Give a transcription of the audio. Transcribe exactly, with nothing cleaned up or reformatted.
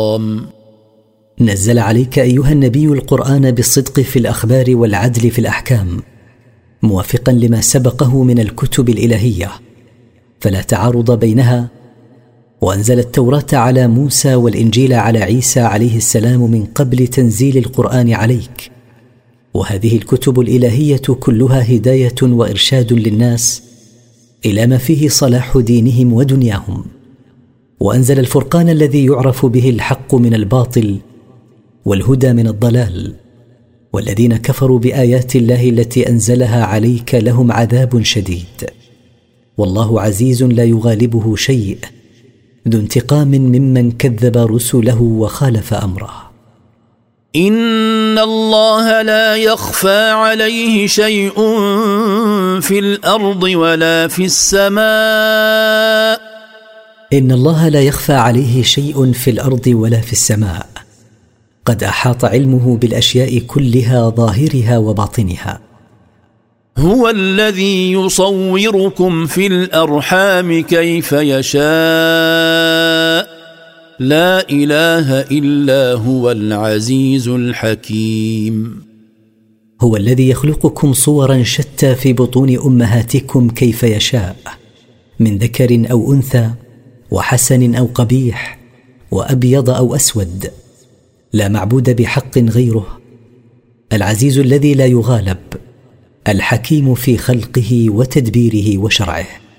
نزل عليك أيها النبي القرآن بالصدق في الأخبار والعدل في الأحكام، موافقا لما سبقه من الكتب الإلهية، فلا تعارض بينها. وأنزل التوراة على موسى والإنجيل على عيسى عليه السلام من قبل تنزيل القرآن عليك، وهذه الكتب الإلهية كلها هداية وإرشاد للناس إلى ما فيه صلاح دينهم ودنياهم. وأنزل الفرقان الذي يعرف به الحق من الباطل والهدى من الضلال، والذين كفروا بآيات الله التي أنزلها عليك لهم عذاب شديد، والله عزيز لا يغالبه شيء، ذو انتقام ممن كذب رسله وخالف أمره. إن الله لا يخفى عليه شيء في الأرض ولا في السماء. إن الله لا يخفى عليه شيء في الأرض ولا في السماء، قد أحاط علمه بالأشياء كلها ظاهرها وباطنها. هو الذي يصوركم في الأرحام كيف يشاء، لا إله إلا هو العزيز الحكيم. هو الذي يخلقكم صورا شتى في بطون أمهاتكم كيف يشاء، من ذكر أو أنثى، وحسن أو قبيح، وأبيض أو أسود، لا معبود بحق غيره، العزيز الذي لا يغالب، الحكيم في خلقه وتدبيره وشرعه.